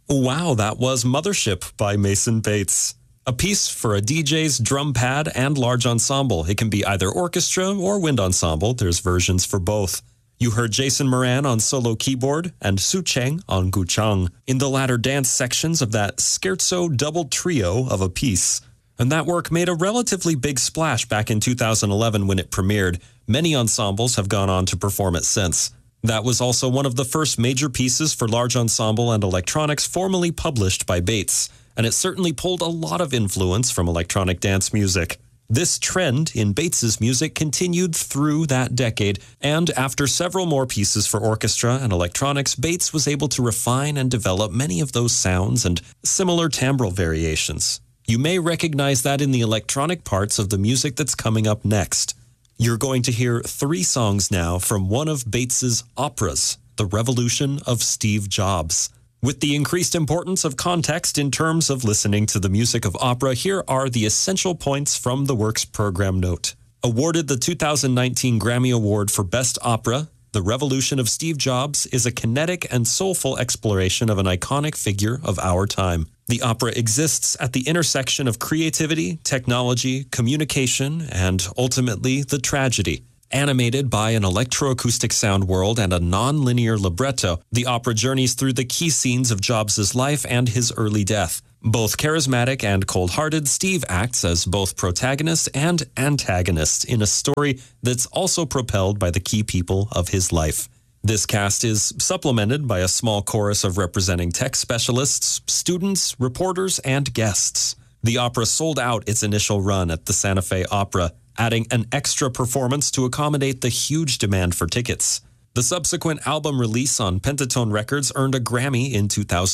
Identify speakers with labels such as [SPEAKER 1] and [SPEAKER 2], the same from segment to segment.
[SPEAKER 1] Wow, that was Mothership by Mason Bates. A piece for a DJ's drum pad and large ensemble. It can be either orchestra or wind ensemble. There's versions for both. You heard Jason Moran on solo keyboard and Su Cheng on guchang in the latter dance sections of that scherzo double trio of a piece. And that work made a relatively big splash back in 2011 when it premiered. Many ensembles have gone on to perform it since. That was also one of the first major pieces for large ensemble and electronics formally published by Bates, and it certainly pulled a lot of influence from electronic dance music. This trend in Bates's music continued through that decade, and after several more pieces for orchestra and electronics, Bates was able to refine and develop many of those sounds and similar timbral variations. You may recognize that in the electronic parts of the music that's coming up next. You're going to hear 3 songs now from one of Bates's operas, The Revolution of Steve Jobs. With the increased importance of context in terms of listening to the music of opera, here are the essential points from the work's program note. Awarded the 2019 Grammy Award for Best Opera, The Revolution of Steve Jobs is a kinetic and soulful exploration of an iconic figure of our time. The opera exists at the intersection of creativity, technology, communication, and ultimately the tragedy. Animated by an electroacoustic sound world and a non-linear libretto, the opera journeys through the key scenes of Jobs' life and his early death. Both charismatic and cold-hearted, Steve acts as both protagonist and antagonist in a story that's also propelled by the key people of his life. This cast is supplemented by a small chorus of representing tech specialists, students, reporters, and guests. The opera sold out its initial run at the Santa Fe Opera, adding an extra performance to accommodate the huge demand for tickets. The subsequent album release on Pentatone Records earned a Grammy in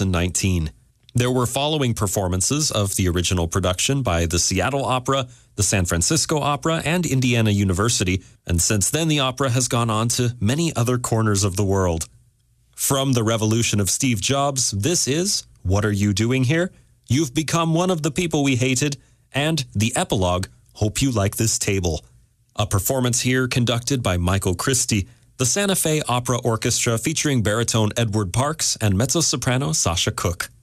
[SPEAKER 1] 2019. There were following performances of the original production by the Seattle Opera, the San Francisco Opera, and Indiana University, and since then the opera has gone on to many other corners of the world. From The Revolution of Steve Jobs, this is What Are You Doing Here? You've Become One of the People We Hated, and the epilogue, Hope You Like This Table. A performance here conducted by Michael Christie, the Santa Fe Opera Orchestra featuring baritone Edward Parks and mezzo-soprano Sasha Cook.